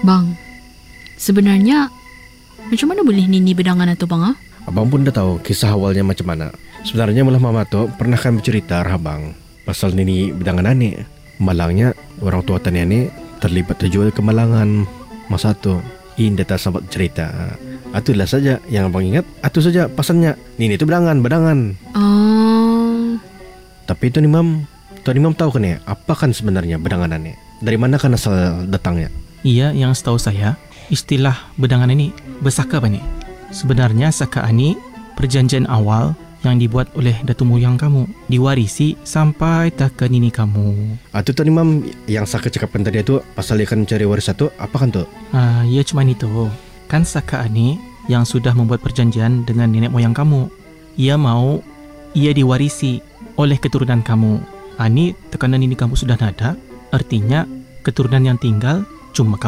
Bang, sebenarnya macam mana boleh Nini berdangan itu bang? Abang pun dah tahu kisah awalnya macam mana. Sebenarnya malah mama tu pernah kan bercerita abang pasal Nini berdangan ni. Malangnya orang tua tanya ni terlibat terjual kemalangan masa tu. Indah tak sempat cerita. Itulah saja yang abang ingat. Itu saja pasalnya. Nini tu berdangan. Oh. Tapi Tuan Imam tahu kan ya, apa kan sebenarnya berdangan ni? Dari mana kan asal datangnya? Iya, yang setahu saya, istilah berdangan ini bersaka apa ni? Sebenarnya saka ini perjanjian awal yang dibuat oleh datuk moyang kamu, diwarisi sampai tak ke nini kamu. Itu Tuan Imam yang Saka cakapkan tadi tu pasal dia akan mencari waris satu, apa kan tu? Ya cuma itu. Kan saka ini yang sudah membuat perjanjian dengan nenek moyang kamu. Ia mau ia diwarisi oleh keturunan kamu. Ini tekanan nini kamu sudah ada, artinya keturunan yang tinggal cuma kamu